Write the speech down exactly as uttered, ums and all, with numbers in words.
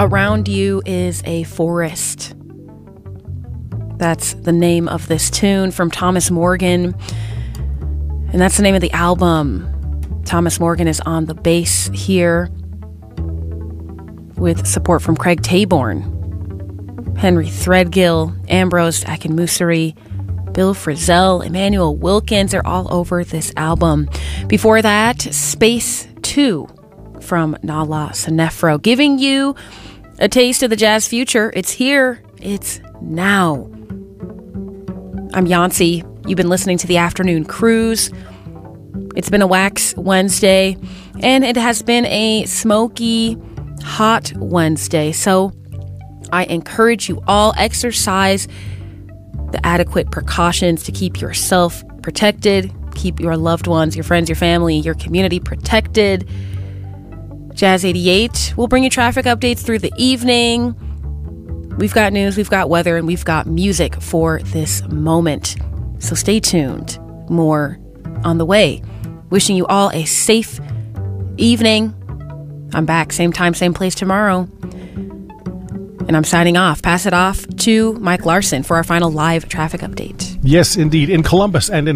Around you is a forest. That's the name of this tune from Thomas Morgan. And that's the name of the album. Thomas Morgan is on the bass here with support from Craig Taborn, Henry Threadgill, Ambrose Akinmusire, Bill Frisell, Emmanuel Wilkins. They're all over this album. Before that, Space two from Nala Sanefro, giving you a taste of the jazz future. It's here. It's now. I'm Yancy. You've been listening to the Afternoon Cruise. It's been a Wax Wednesday, and it has been a smoky, hot Wednesday. So I encourage you all, exercise the adequate precautions to keep yourself protected, keep your loved ones, your friends, your family, your community protected. Jazz eighty-eight will bring you traffic updates through the evening. We've got news, we've got weather, and we've got music for this moment. So stay tuned. More on the way. Wishing you all a safe evening. I'm back, same time, same place tomorrow. And I'm signing off. Pass it off to Mike Larson for our final live traffic update. Yes, indeed. In Columbus and in